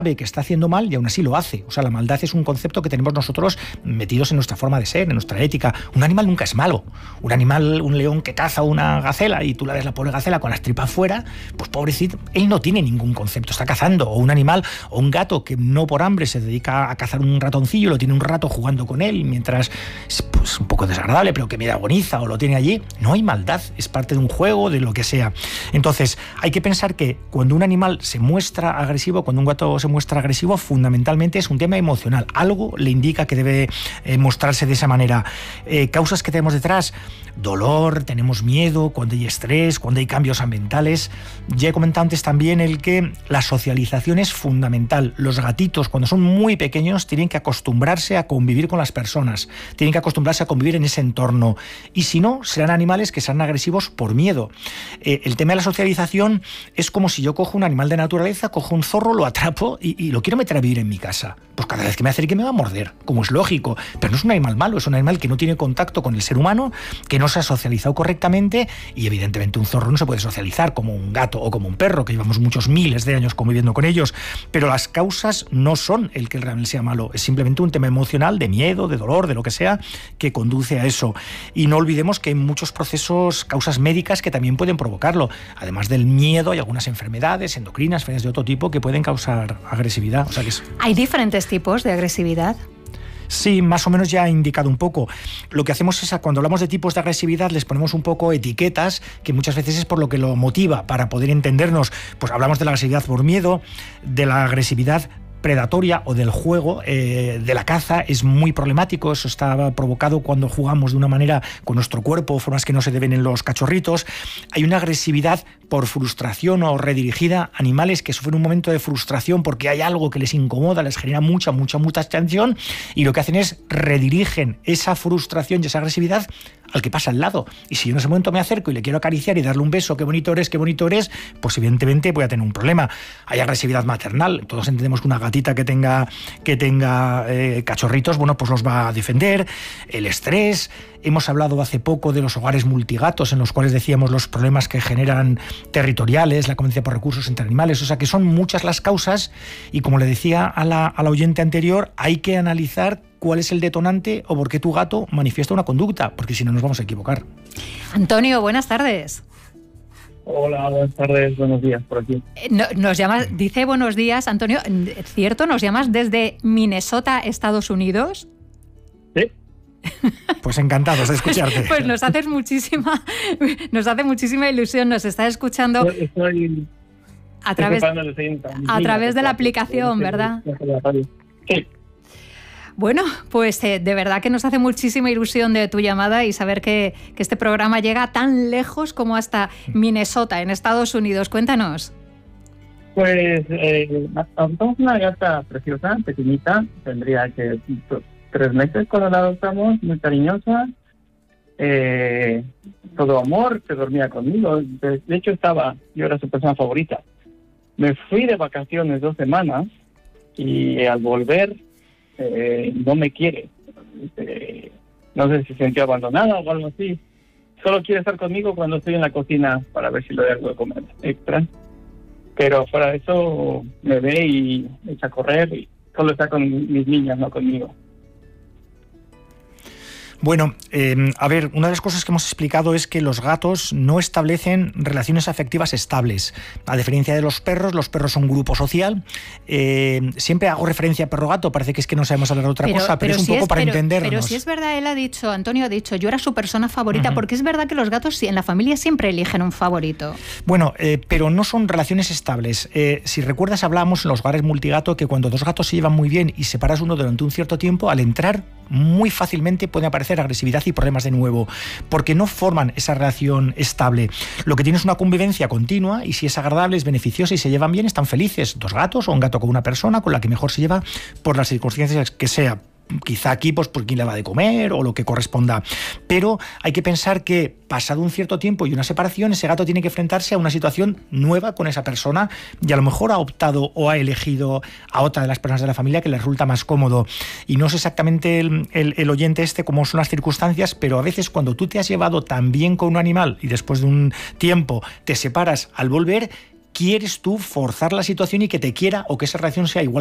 que está haciendo mal y aún así lo hace. O sea, la maldad es un concepto que tenemos nosotros metidos en nuestra forma de ser, en nuestra ética. Un animal nunca es malo. Un animal, un león que caza una gacela y tú la ves la pobre gacela con las tripas fuera, pues pobrecito, él no tiene ningún concepto, está cazando. O un animal, o un gato que no por hambre se dedica a cazar un ratoncillo, lo tiene un rato jugando con él mientras es pues, un poco desagradable, pero que medio agoniza o lo tiene allí. No hay maldad, es parte de un juego, de lo que sea. Entonces, hay que pensar que cuando un animal se muestra agresivo, cuando un gato se muestra agresivo, fundamentalmente es un tema emocional. Algo le indica que debe mostrarse de esa manera. Causas que tenemos detrás: dolor, tenemos miedo, cuando hay estrés, cuando hay cambios ambientales. Ya he comentado antes también el que la socialización es fundamental. Los gatitos, cuando son muy pequeños, tienen que acostumbrarse a convivir con las personas, tienen que acostumbrarse a convivir en ese entorno. Y si no, serán animales que serán agresivos por miedo. El tema de la socialización es como si yo cojo un animal de naturaleza, cojo un zorro, lo atrapo y lo quiero meter a vivir en mi casa. Pues cada vez que me acerque me va a morder, como es lógico. Pero no es un animal malo, es un animal que no tiene contacto con el ser humano, que no se ha socializado correctamente, y evidentemente un zorro no se puede socializar como un gato o como un perro, que llevamos muchos miles de años conviviendo con ellos. Pero las causas no son el que el animal sea malo, es simplemente un tema emocional, de miedo, de dolor, de lo que sea, que conduce a eso. Y no olvidemos que hay muchos procesos, causas médicas que también pueden provocarlo. Además del miedo, hay algunas enfermedades endocrinas, enfermedades de otro tipo, que pueden causar agresividad. O sea que ¿Hay diferentes tipos de agresividad? Sí, más o menos ya he indicado un poco. Lo que hacemos es, cuando hablamos de tipos de agresividad, les ponemos un poco etiquetas, que muchas veces es por lo que lo motiva, para poder entendernos. Pues hablamos de la agresividad por miedo, de la agresividad predatoria o del juego, de la caza. Es muy problemático, eso está provocado cuando jugamos de una manera con nuestro cuerpo, formas que no se deben en los cachorritos. Hay una agresividad por frustración o redirigida, animales que sufren un momento de frustración porque hay algo que les incomoda, les genera mucha tensión, y lo que hacen es redirigen esa frustración y esa agresividad al que pasa al lado. Y si yo en ese momento me acerco y le quiero acariciar y darle un beso, qué bonito eres, pues evidentemente voy a tener un problema. Hay agresividad maternal. Todos entendemos que una gatita que tenga cachorritos, bueno, pues los va a defender. El estrés. Hemos hablado hace poco de los hogares multigatos, en los cuales decíamos los problemas que generan territoriales, la competencia por recursos entre animales. O sea que son muchas las causas, y como le decía a la oyente anterior, hay que analizar cuál es el detonante o por qué tu gato manifiesta una conducta, porque si no nos vamos a equivocar. Antonio, buenas tardes. Hola, buenas tardes, buenos días por aquí. Nos llamas, dice buenos días, Antonio, ¿cierto? ¿Nos llamas desde Minnesota, Estados Unidos? Sí. Pues encantados de escucharte. Pues nos hace muchísima ilusión, nos está escuchando a través de la aplicación, ¿verdad? Sí. Bueno, pues de verdad que nos hace muchísima ilusión de tu llamada y saber que este programa llega tan lejos como hasta Minnesota, en Estados Unidos. Cuéntanos. Pues adoptamos una gata preciosa, pequeñita, tendría que 3 meses cuando la adoptamos, muy cariñosa, todo amor, que dormía conmigo. De hecho yo era su persona favorita. Me fui de vacaciones 2 semanas y al volver no me quiere. No sé si se sintió abandonada o algo así. Solo quiere estar conmigo cuando estoy en la cocina para ver si le doy algo de comer extra. Pero fuera de eso me ve y echa a correr, y solo está con mis niñas, no conmigo. Bueno, a ver, una de las cosas que hemos explicado es que los gatos no establecen relaciones afectivas estables. A diferencia de los perros son un grupo social. Siempre hago referencia a perro-gato, parece que es que no sabemos hablar de otra cosa, pero es un poco para entendernos. Pero si es verdad, Antonio ha dicho, yo era su persona favorita, porque es verdad que los gatos en la familia siempre eligen un favorito. Bueno, pero no son relaciones estables. Si recuerdas, hablábamos en los hogares multigato que cuando 2 gatos se llevan muy bien y separas uno durante un cierto tiempo, al entrar muy fácilmente puede aparecer agresividad y problemas de nuevo, porque no forman esa relación estable. Lo que tiene es una convivencia continua, y si es agradable, es beneficiosa y se llevan bien, están felices 2 gatos o un gato con una persona con la que mejor se lleva por las circunstancias que sea. Quizá aquí pues por quién le va de comer o lo que corresponda, pero hay que pensar que pasado un cierto tiempo y una separación, ese gato tiene que enfrentarse a una situación nueva con esa persona, y a lo mejor ha optado o ha elegido a otra de las personas de la familia que le resulta más cómodo. Y no sé exactamente el oyente cómo son las circunstancias, pero a veces cuando tú te has llevado tan bien con un animal y después de un tiempo te separas, al volver quieres tú forzar la situación y que te quiera o que esa reacción sea igual